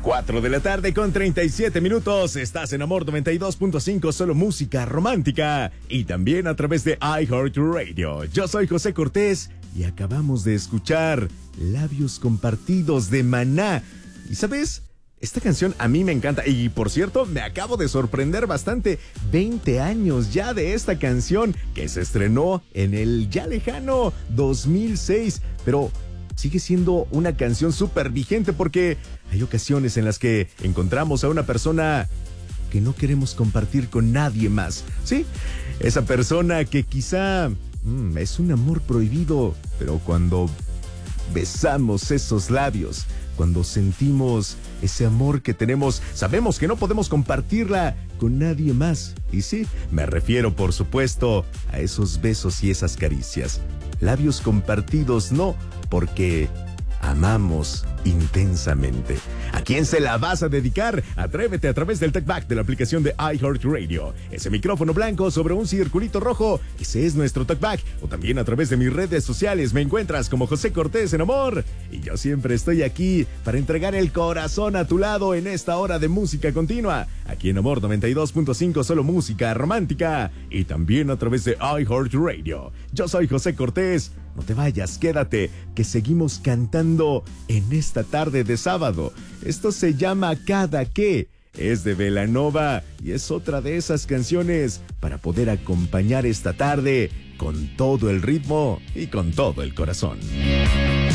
4 de la tarde con 37 minutos. Estás en Amor 92.5, solo música romántica. Y también a través de iHeartRadio. Yo soy José Cortés y acabamos de escuchar Labios Compartidos de Maná. ¿Y sabes? Esta canción a mí me encanta y, por cierto, me acabo de sorprender bastante. 20 años ya de esta canción que se estrenó en el ya lejano 2006, pero sigue siendo una canción súper vigente porque hay ocasiones en las que encontramos a una persona que no queremos compartir con nadie más. Sí, esa persona que quizá es un amor prohibido, pero cuando besamos esos labios, cuando sentimos ese amor que tenemos, sabemos que no podemos compartirla con nadie más. Y sí, me refiero, por supuesto, a esos besos y esas caricias. Labios compartidos no, porque amamos intensamente. ¿A quién se la vas a dedicar? Atrévete a través del TalkBack de la aplicación de iHeartRadio. Ese micrófono blanco sobre un circulito rojo, ese es nuestro TalkBack. O también a través de mis redes sociales me encuentras como José Cortés en Amor. Y yo siempre estoy aquí para entregar el corazón a tu lado en esta hora de música continua. Aquí en Amor 92.5, solo música romántica. Y también a través de iHeartRadio. Yo soy José Cortés. No te vayas, quédate, que seguimos cantando en esta tarde de sábado. Esto se llama Cada Que, es de Belanova y es otra de esas canciones para poder acompañar esta tarde con todo el ritmo y con todo el corazón.